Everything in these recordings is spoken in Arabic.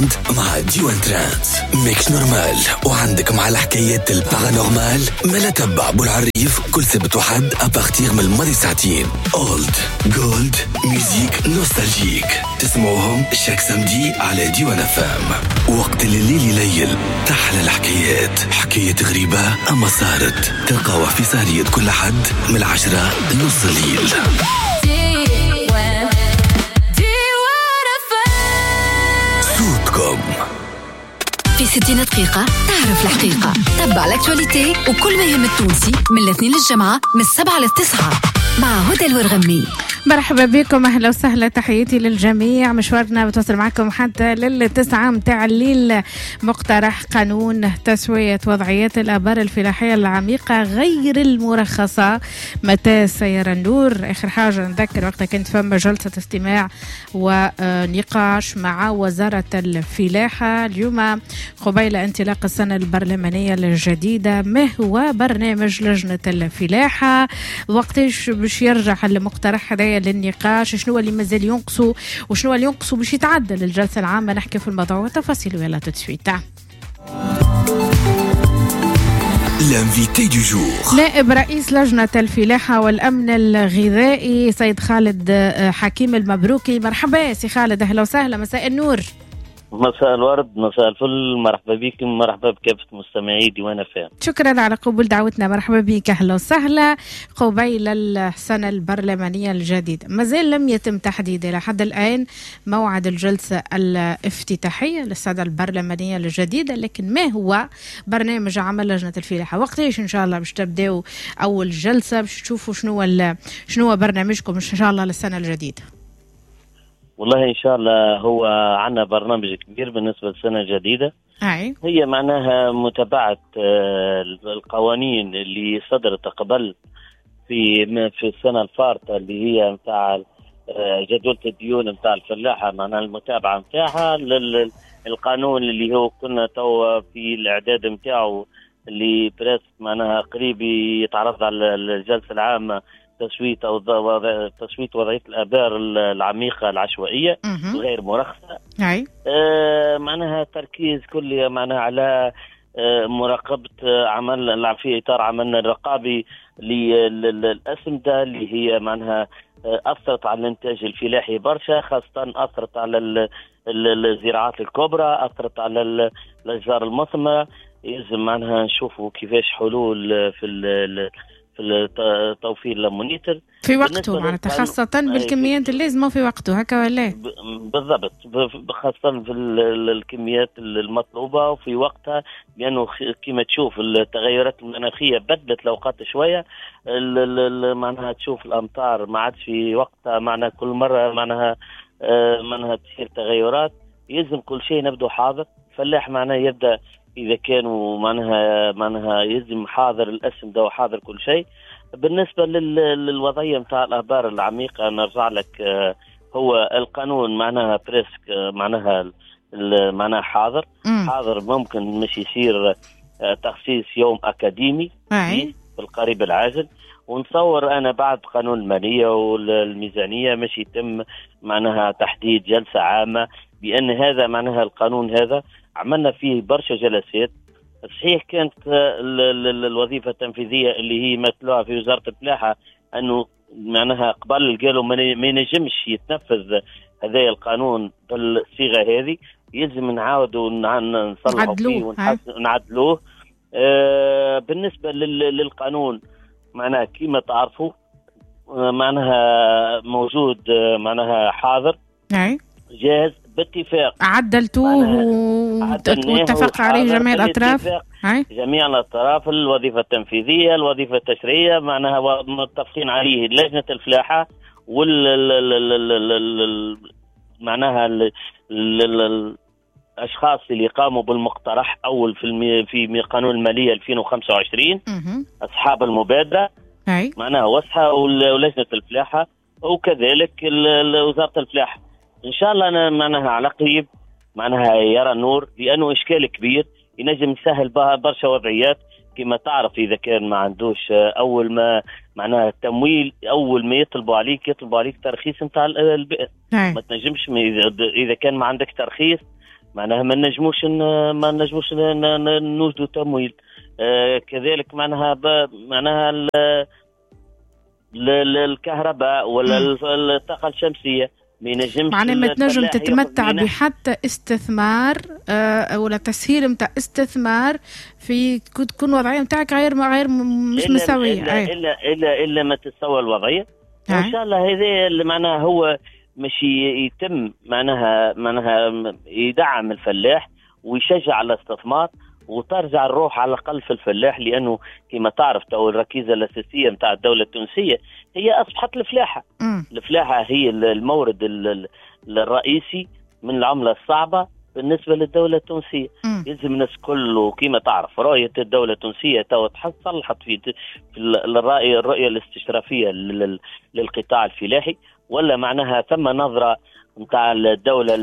ويكاند مع ديوان ترانس ميكس نورمال. وعندك مع الحكايات البارانورمال ملا تبع أبو العريف كل سبت وحد أبارتيغ من الماضي ساعتين. أولد جولد ميوزيك نوستالجيك تسمعوهم شاك سمدي على ديوان FM. وقت الليل يليل تحلى الحكايات، حكاية غريبة أما صارت تلقاوها في سهرية كل حد من 10 لنص الليل. صوتكم في 60 دقيقة تعرف الحقيقة. تبع الأكتواليتي وكل ما يهم التونسي من الاثنين للجمعة من 7 ل9 مع هدى الورغمي. مرحبا بكم، أهلا وسهلا، تحياتي للجميع. مشوارنا بتوصل معكم حتى لل9 متاع الليل. مقترح قانون تسوية وضعيات الآبار الفلاحية العميقة غير المرخصة متى سيرى النور؟ آخر حاجة نذكر وقتها كنت فما جلسة استماع ونقاش مع وزارة الفلاحة اليوم قبيل انطلاق السنة البرلمانية الجديدة. ما هو برنامج لجنة الفلاحة؟ وقتاش باش يرجع المقترح هذا للنقاش؟ شنو اللي مازال ينقصوا وشنو اللي ينقصوا باش يتعدل الجلسة العامة؟ نحكي في الموضوع وتفاصيل ولا تسويت. الانفيتي دو جور نائب رئيس لجنة الفلاحة والأمن الغذائي سيد خالد حكيم المبروكي. مرحبا سي خالد، أهلا وسهلا، مساء النور. مساء الورد، مساء الفل، مرحبا بكم، مرحبا بكافة مستمعي ديوان FM. شكرا على قبول دعوتنا، مرحبا بك، أهلا وسهلا. قبيل السنة البرلمانية الجديدة مازال لم يتم تحديد إلى حد الآن موعد الجلسة الافتتاحية للسنة البرلمانية الجديدة، لكن ما هو برنامج عمل لجنة الفلاحة؟ وقتاش إن شاء الله باش تبداو أول جلسة باش تشوفوا شنو برنامجكم إن شاء الله للسنة الجديدة؟ والله إن شاء الله هو عنا برنامج كبير بالنسبة للسنة الجديدة. هي معناها متابعة القوانين اللي صدرت قبل في السنة الفارطة اللي هي متاع جدولة الديون متاع الفلاحة، معناها المتابعة متاعها للقانون اللي هو كنا تو في الإعداد متاعه اللي بريس معناها قريب يتعرض على الجلسة العامة، تسوية وضعية الآبار العميقة العشوائية غير مرخصة. معناها تركيز كلي معناها على مراقبة عمل في إطار عملنا الرقابي للأسمدة اللي هي معناها أثرت على الإنتاج الفلاحي برشا، خاصة أثرت على الزراعات الكبرى، أثرت على الأشجار المثمرة. يلزم معناها نشوفوا كيفاش حلول في توفير المونيتر في وقته، معناتها خاصة بالكميات اللازمة في وقته، هكا ولا؟ بالضبط، خاصة في الكميات المطلوبة وفي وقتها، لأنه كما تشوف التغيرات المناخية بدلت الأوقات شوية. معناها تشوف الأمطار ما عادش في وقتها، معناها كل مرة معناها تصير تغيرات. يلزم كل شيء نبدو حاضر. فلاح معناها يبدأ إذا كانوا معناها يلزم حاضر الأسمدة وحاضر كل شيء. بالنسبة للوضعية متاع الآبار العميقة نرجع لك، هو القانون معناها بريسك معناها حاضر ممكن مش يصير تخصيص يوم أكاديمي في القريب العاجل. ونصور أنا بعد قانون المالية والميزانية مش يتم معناها تحديد جلسة عامة، بأن هذا معناها القانون هذا عملنا فيه برشا جلسات. صحيح كانت الوظيفة التنفيذية اللي هي مثلوها في وزارة الفلاحة أنه معناها قبل قالوا ما ينجمش يتنفذ هذا القانون بالصيغة هذه، يلزم نعاودوا نصلحوا فيه ونعدلوه. بالنسبة للقانون معناها كما تعرفوا معناها موجود معناها حاضر جاهز باتفاق، عدلتوه واتفق عليه جميع الأطراف. جميع الأطراف، الوظيفة التنفيذية، الوظيفة التشريعية، معناها متفقين عليه لجنة الفلاحة معناها الأشخاص اللي قاموا بالمقترح أول في قانون المالية 2025 أصحاب المبادرة معناها وسحة ولجنة الفلاحة وكذلك وزارة الفلاحة. إن شاء الله معناها على قريب معناها يرى النور، لأنه إشكال كبير ينجم يسهل برشا وضعيات. كما تعرف إذا كان ما عندوش أول ما معناها التمويل، أول ما يطلبوا عليك ترخيص نتاع البئر. ما تنجمش إذا كان ما عندك ترخيص معناها ما نجموش نوجدوا تمويل. كذلك معناها الكهرباء ولا الطاقة الشمسية معناها ما تنجم تتمتع بحتى استثمار ولا تسهيل متاع استثمار في تكون وضعية متاعك غير مش مساوية إلا ما تستوى الوضعية. إن شاء الله هذا اللي معناها هو مش يتم معناها يدعم الفلاح ويشجع على الاستثمار وترجع الروح على الأقل في الفلاح، لأنه كما تعرف تو الركيزة الأساسية متاع الدولة التونسية هي أصبحت الفلاحة. الفلاحة هي المورد الرئيسي من العملة الصعبة بالنسبة للدولة التونسية. يلزم الناس كله كما تعرف رؤية الدولة التونسية تو صلحت في الرؤية الاستشرافية للقطاع الفلاحي، ولا معناها ثم نظرة متاع الدولة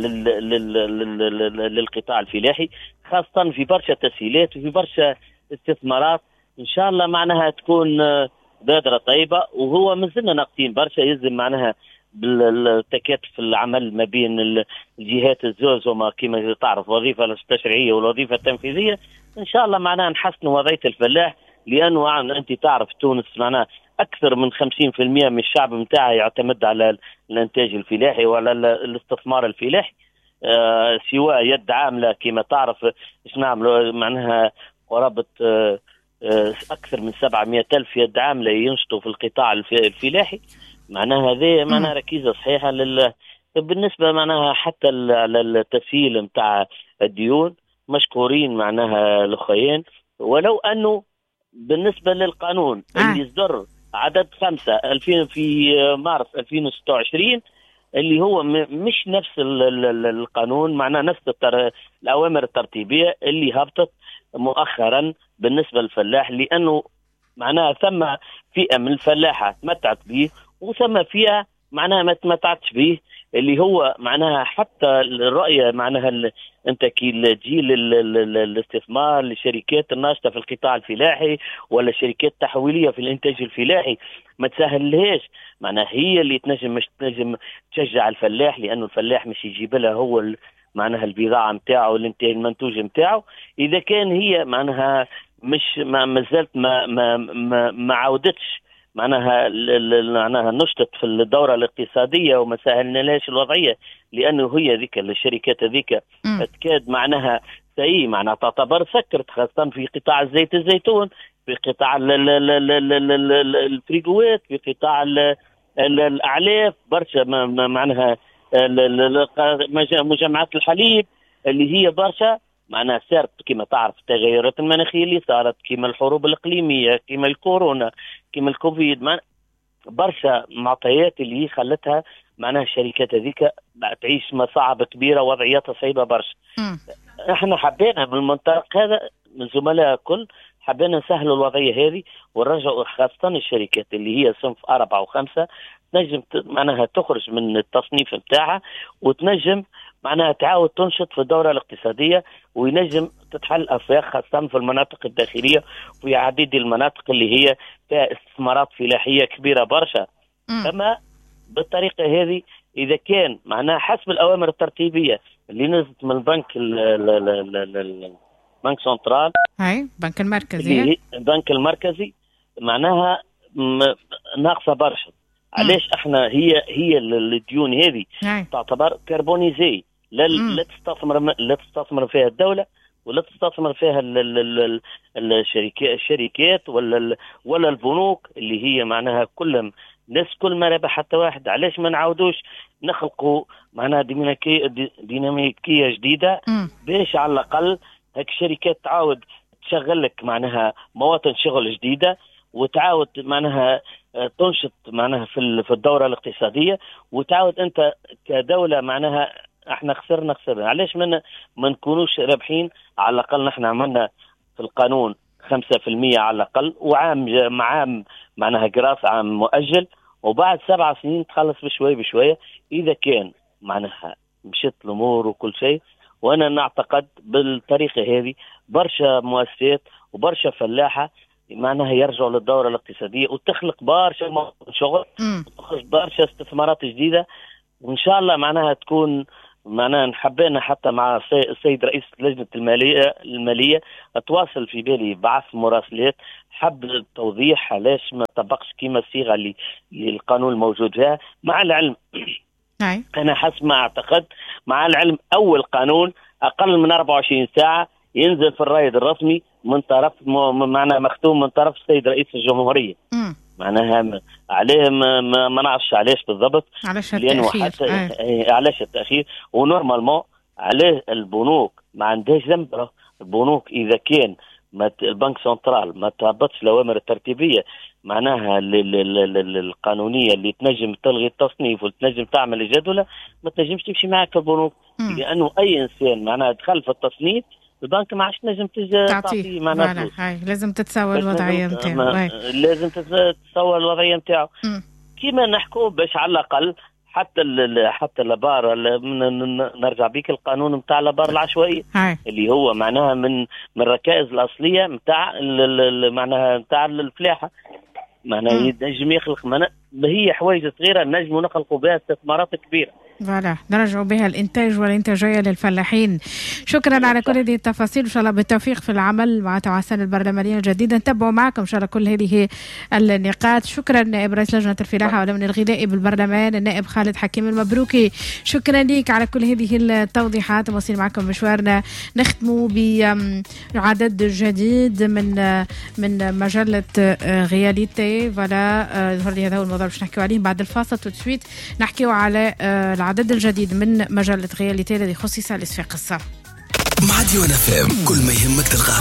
للقطاع الفلاحي، خاصة في برشا تسهيلات وفي برشا استثمارات. إن شاء الله معناها تكون بادرة طيبة. وهو مازلنا ناقصين برشا، يلزم معناها بالتكاتف العمل ما بين الجهات الزوز وما كما تعرف الوظيفة التشريعية والوظيفة التنفيذية. إن شاء الله معناها نحسن وضعية الفلاح، لأنه أنت تعرف تونس معناها أكثر من 50% من الشعب متاعها يعتمد على الإنتاج الفلاحي وعلى الاستثمار الفلاحي. سواء يد عاملة كما تعرف إيش نعملوا معناها قرابة أكثر من 700,000 يد عاملة ينشطوا في القطاع الفلاحي. معناها هذه معناها ركيزة صحيحة بالنسبة معناها حتى للتسهيل متاع الديون. مشكورين معناها الأخوين، ولو أنه بالنسبة للقانون اللي يصدر عدد 5 في مارس 2026 اللي هو مش نفس القانون، معناه نفس الأوامر الترتيبية اللي هبطت مؤخرا بالنسبة للفلاح، لأنه معناها ثم فئة من الفلاحة تمتعت به وثم فئة معناها ما تمتعتش به، اللي هو معناها حتى الرؤية معناها انت كي الجيل الاستثمار للشركات الناشطة في القطاع الفلاحي ولا شركات تحويلية في الانتاج الفلاحي ما تسهلهاش. معناها هي اللي مش تنجم تشجع الفلاح، لأنه الفلاح مش يجيب لها هو معناها البضاعة متاعه والانتاج المنتوج متاعه. إذا كان هي معناها مش ما زالت ما عودتش معناها نشطت في الدورة الاقتصادية وما سهلناش الوضعية، لأنه هي ذيك الشركات ذيك تكاد معناها سيء معناها تعتبر سكرت، خاصة في قطاع الزيت الزيتون، في قطاع الفريقوات، في قطاع الأعلاف برشا معناها مجمعات الحليب اللي هي برشا معناها صارت كما تعرف التغيرات المناخية اللي صارت، كما الحروب الإقليمية، كما الكورونا، كما الكوفيد، برشا معطيات اللي خلتها معناها الشركات هذيك تعيش مصاعب كبيرة ووضعياتها صعيبة برشا. احنا حبينا من المنطلق هذا من الزملاء الكل حبينا نسهلوا الوضعية هذه ونرجعوا خاصة الشركات اللي هي صنف 4 و5 تنجم معناها تخرج من التصنيف بتاعها وتنجم معناها تعاود تنشط في الدورة الاقتصادية، وينجم تتحل أفواق خاصة في المناطق الداخلية وفي عديد المناطق اللي هي فيها استثمارات فلاحية كبيرة برشا. أما بالطريقة هذه إذا كان معناها حسب الأوامر الترتيبية اللي نزلت من البنك البنك سنترال، هاي البنك المركزي، البنك المركزي معناها ناقصة برشا. علاش احنا هي الديون هذه تعتبر كربونيزي، لا تستثمر فيها الدولة ولا تستثمر فيها الشركات ولا البنوك اللي هي معناها كلهم ناس كل ما ربح حتى واحد. علاش ما نعودوش نخلقوا معناها ديناميكية جديدة باش على الأقل هيك الشركات تعاود تشغل لك معناها مواطن شغل جديدة وتعاود معناها تنشط معناها في الدورة الاقتصادية، وتعاود أنت كدولة معناها احنا خسرنا. علاش ما نكونوش رابحين؟ على الأقل نحن عملنا في القانون 5% على الأقل، وعام مع عام معناها جراس عام مؤجل، وبعد 7 سنين تخلص بشوية إذا كان معناها مشيت الأمور وكل شيء. وأنا نعتقد بالطريقة هذه برشا مؤسسات وبرشا فلاحة معناها يرجعوا للدورة الاقتصادية وتخلق برشا شغل وتخرج برشا استثمارات جديدة، وإن شاء الله معناها تكون معناها حبينا حتى مع السيد رئيس لجنة المالية أتواصل في بالي بعث مراسلات حب التوضيح علاش ما طبقش كيما الصيغة اللي القانون الموجود فيها. مع العلم أنا حسب ما أعتقد، مع العلم أول قانون أقل من 24 ساعة ينزل في الرائد الرسمي من طرف معناها مختوم من طرف السيد رئيس الجمهورية. معناها عليه ما نعرفش علاش بالضبط، علاش التأخير علاش التأخير. ونورمالمون عليه البنوك ما عندهاش ذنب. البنوك إذا كان البنك سنترال ما تهبطش الأوامر الترتيبية معناها القانونية اللي تنجم تلغي التصنيف وتنجم تعمل الجدولة، ما تنجمش تمشي معك في البنوك. لأنه أي إنسان معناها دخل في التصنيف البنك ما عادش نجم تعطيه معناها لازم تتسوى الوضعية نتاعو. لازم تتسوى الوضعية نتاعو كيما نحكوا باش على الأقل حتى لابار نرجع بيك القانون نتاع لابار العشوائي اللي هو معناها من الركائز الأصلية نتاع معناها نتاع الفلاحة. معناها ينجم يخلق هي حوايج صغيرة نجم نخلقوا بها استثمارات كبيرة. فوالا نرجعوا بها الإنتاج والإنتاجية للفلاحين. شكرا على كل هذه التفاصيل، إن شاء الله بالتوفيق في العمل مع توسع البرلمانية الجديدة. نتابعوا معكم إن شاء الله كل هذه النقاط. شكرا نائب رئيس لجنة الفلاحة والأمن الغذائي بالبرلمان النائب خالد حكيم المبروكي، شكرا لك على كل هذه التوضيحات. وصل معكم مشوارنا، نختموا بعدد جديد من مجلة غياليتي. فوالا يظهر لي هذا هو الموضوع باش نحكيو عليه بعد الفاصل. تسويت نحكيو على العدد الجديد من مجلة غياليتي الذي خصص لصفاقس. مع ديوان FM كل ما يهمك تلقاه